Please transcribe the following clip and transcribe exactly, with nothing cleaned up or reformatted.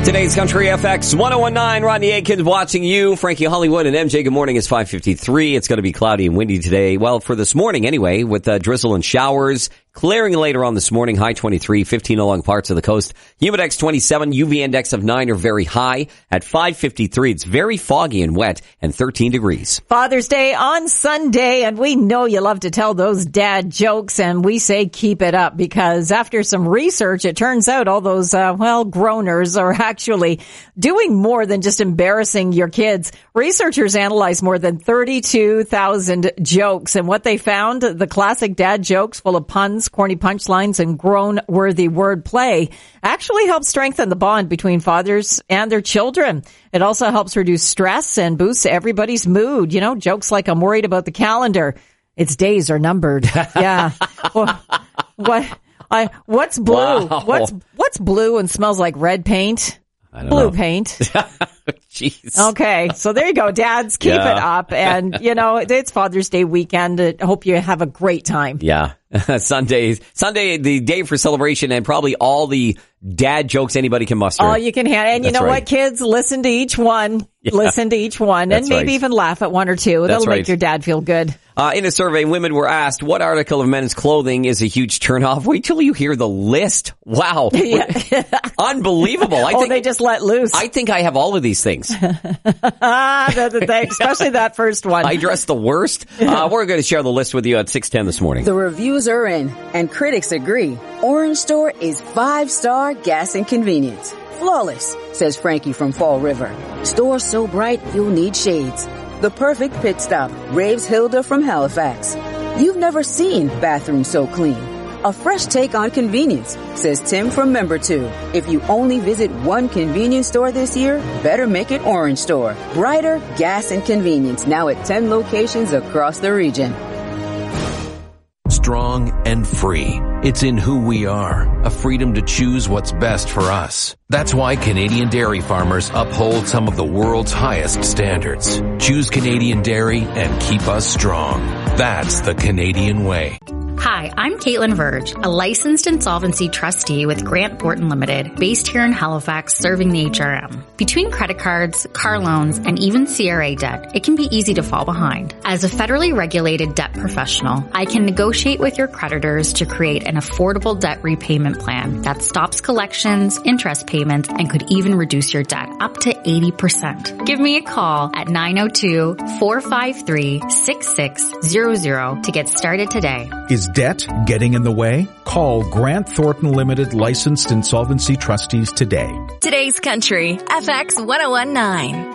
Today's Country F X one oh one point nine. Rodney Aikens watching you. Frankie Hollywood and M J, good morning. It's five fifty-three. It's going to be cloudy and windy today. Well, for this morning anyway, with uh, drizzle and showers. Clearing later on this morning, high twenty-three, fifteen along parts of the coast. Humidex twenty-seven, U V index of nine are very high. At five fifty-three, it's very foggy and wet and thirteen degrees. Father's Day on Sunday, and we know you love to tell those dad jokes, and we say keep it up because after some research, it turns out all those, uh, well, groaners are actually doing more than just embarrassing your kids. Researchers analyzed more than thirty-two thousand jokes, and what they found, the classic dad jokes full of puns, corny punchlines, and groan-worthy wordplay actually helps strengthen the bond between fathers and their children. It also helps reduce stress and boosts everybody's mood. You know, jokes like, I'm worried about the calendar. Its days are numbered. Yeah. Well, what, I, what's blue? Wow. What's, what's blue and smells like red paint? I don't Blue know. paint. Jeez. Okay, so there you go, dads. Keep Yeah. it up. And, you know, it's Father's Day weekend. I hope you have a great time. Yeah. Sunday, Sunday, the day for celebration and probably all the dad jokes anybody can muster. All you can have. And you That's know right. what, kids? Listen to each one. Yeah. Listen to each one. That's And maybe right. even laugh at one or two. That's That'll right. make your dad feel good. Uh, in a survey, women were asked, what article of men's clothing is a huge turnoff? Wait till you hear the list. Wow. Yeah. Unbelievable. I Oh, think, they just let loose. I think I have all of these things. ah, the, the, the, especially that first one. I dress the worst. Uh, we're going to share the list with you at six ten this morning. The reviews are in, and critics agree. Orange Store is five-star gas and convenience. Flawless, says Frankie from Fall River. Store so bright you'll need shades. The perfect pit stop, raves Hilda from Halifax. You've never seen bathrooms so clean. A fresh take on convenience, says Tim from Member two. If you only visit one convenience store this year, better make it Orange Store. Brighter gas and convenience now at ten locations across the region. Strong and free. It's in who we are, a freedom to choose what's best for us. That's why Canadian dairy farmers uphold some of the world's highest standards. Choose Canadian dairy and keep us strong. That's the Canadian way. Hi, I'm Caitlin Verge, a licensed insolvency trustee with Grant Thornton Limited, based here in Halifax, serving the H R M. Between credit cards, car loans, and even C R A debt, it can be easy to fall behind. As a federally regulated debt professional, I can negotiate with your creditors to create an affordable debt repayment plan that stops collections, interest payments, and could even reduce your debt up to eighty percent. Give me a call at nine oh two, four five three, six six zero zero to get started today. Is debt getting in the way? Call Grant Thornton Limited licensed insolvency trustees today. Today's Country, F X one oh one point nine.